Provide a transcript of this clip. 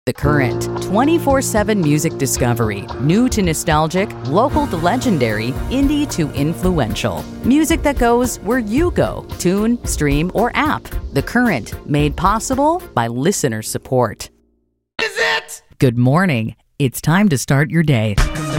The Current, 24/7 music discovery. New to nostalgic, local to legendary, indie to influential. Music that goes where you go. Tune, stream, or app. The Current, made possible by listener support. Is it? Good morning. It's time to start your day.